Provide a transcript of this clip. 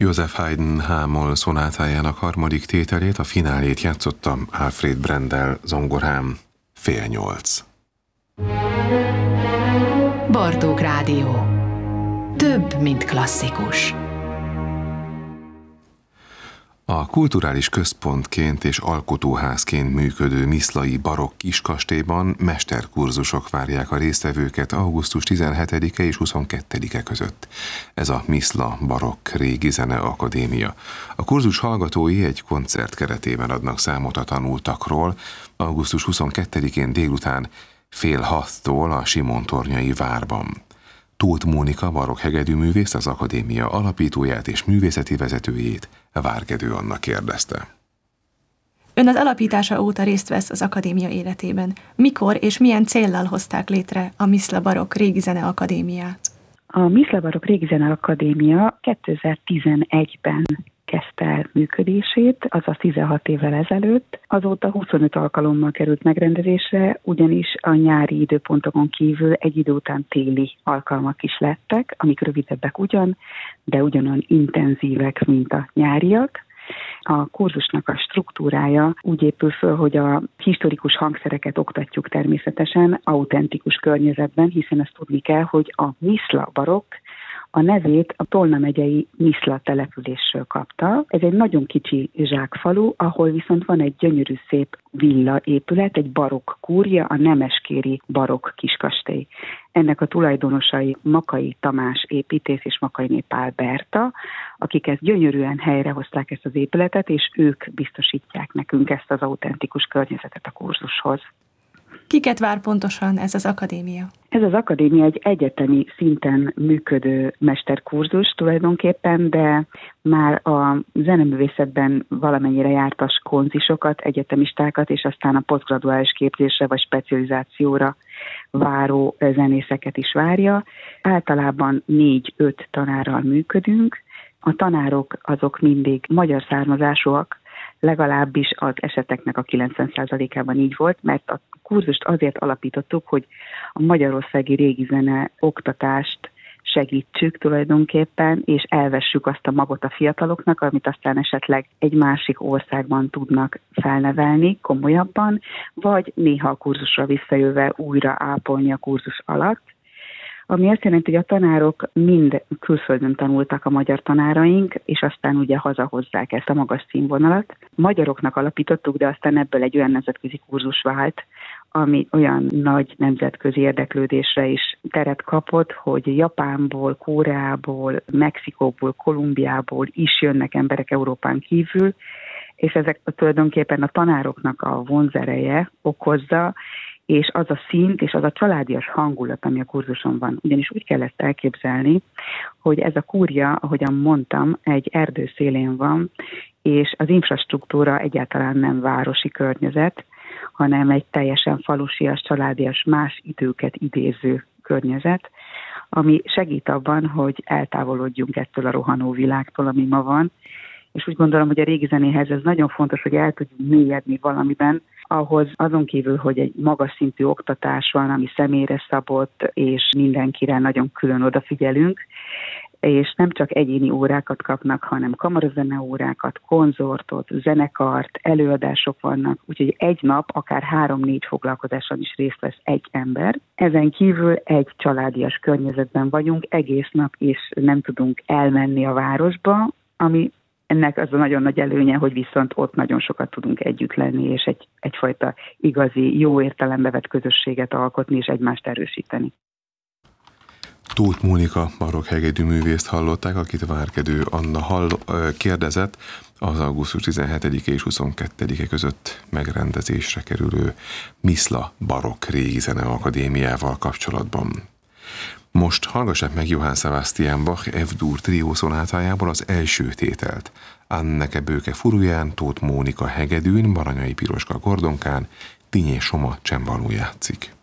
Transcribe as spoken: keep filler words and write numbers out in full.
Joseph Haydn H-moll szonátájának harmadik tételét, a finálét játszotta Alfred Brendel zongorán. Fél nyolc. Bartók Rádió. Több, mint klasszikus. A kulturális központként és alkotóházként működő miszlai barokk kiskastélyban mesterkurzusok várják a résztvevőket augusztus tizenhetedike és huszonkettedike között. Ez a Miszla Barokk Régi Zene Akadémia. A kurzus hallgatói egy koncert keretében adnak számot a tanultakról, augusztus huszonkettedikén délután fél hattól a Simontornyai várban. Tóth Mónika barokk hegedűművészt, az akadémia alapítóját és művészeti vezetőjét, Várgedő Anna kérdezte. Ön az alapítása óta részt vesz az akadémia életében. Mikor és milyen céllal hozták létre a Miszla Barokk Régi Zene Akadémiát? A Miszla Barokk Régi Zene Akadémia kétezer-tizenegyben kezdte el működését, azaz tizenhat évvel ezelőtt. Azóta huszonöt alkalommal került megrendezésre, ugyanis a nyári időpontokon kívül egy idő után téli alkalmak is lettek, amik rövidebbek ugyan, de ugyanolyan intenzívek, mint a nyáriak. A kurzusnak a struktúrája úgy épül föl, hogy a historikus hangszereket oktatjuk természetesen autentikus környezetben, hiszen ezt tudni kell, hogy a Miszla Barokk a nevét a Tolna megyei Miszla településről kapta. Ez egy nagyon kicsi zsákfalu, ahol viszont van egy gyönyörű szép villa épület, egy barokk kúria, a nemeskéri barokk kiskastély. Ennek a tulajdonosai Makai Tamás építész és Makainé Pál Berta, akik ezt gyönyörűen helyrehozták ezt az épületet, és ők biztosítják nekünk ezt az autentikus környezetet a kurzushoz. Kiket vár pontosan ez az akadémia? Ez az akadémia egy egyetemi szinten működő mesterkurzus tulajdonképpen, de már a zeneművészetben valamennyire jártas konzisokat, egyetemistákat, és aztán a posztgraduális képzésre vagy specializációra váró zenészeket is várja. Általában négy-öt tanárral működünk. A tanárok azok mindig magyar származásúak, legalábbis az eseteknek a kilencven százalékában így volt, mert a kurzust azért alapítottuk, hogy a magyarországi régi zene oktatást segítsük tulajdonképpen, és elvessük azt a magot a fiataloknak, amit aztán esetleg egy másik országban tudnak felnevelni komolyabban, vagy néha a kurzusra visszajöve újra ápolni a kurzus alatt. Ami azt jelenti, hogy a tanárok mind külföldön tanultak, a magyar tanáraink, és aztán ugye hazahozzák ezt a magas színvonalat. Magyaroknak alapítottuk, de aztán ebből egy olyan nemzetközi kurzus vált, ami olyan nagy nemzetközi érdeklődésre is teret kapott, hogy Japánból, Koreából, Mexikóból, Kolumbiából is jönnek emberek Európán kívül, és ezek tulajdonképpen a tanároknak a vonzereje okozza, és az a szint, és az a családias hangulat, ami a kurzuson van. Ugyanis úgy kell ezt elképzelni, hogy ez a kúria, ahogyan mondtam, egy erdő szélén van, és az infrastruktúra egyáltalán nem városi környezet, hanem egy teljesen falusias, családias, más időket idéző környezet, ami segít abban, hogy eltávolodjunk ettől a rohanó világtól, ami ma van, és úgy gondolom, hogy a régi zenéhez ez nagyon fontos, hogy el tudjunk mélyedni valamiben, ahhoz azon kívül, hogy egy magas szintű oktatás van, ami személyre szabott, és mindenkire nagyon külön odafigyelünk, és nem csak egyéni órákat kapnak, hanem kamarazene órákat, konzortot, zenekart, előadások vannak, úgyhogy egy nap akár három-négy foglalkozáson is részt vesz egy ember. Ezen kívül egy családias környezetben vagyunk, egész nap is nem tudunk elmenni a városba, ami ennek az a nagyon nagy előnye, hogy viszont ott nagyon sokat tudunk együtt lenni, és egy, egyfajta igazi, jó értelembe vett közösséget alkotni, és egymást erősíteni. Tóth Mónika barokk hegedűművészt hallották, akit Várgedő Anna hall, kérdezett az augusztus tizenhetedike és huszonkettedike között megrendezésre kerülő Miszla Barokk Régi Zene Akadémiával kapcsolatban. Most hallgassák meg Johann Sebastian Bach F-dur trió szonátájából az első tételt. Anneke Bőke furuján, Tóth Mónika hegedűn, Baranyai Piroska kordonkán, Tinyé Soma csembaló játszik.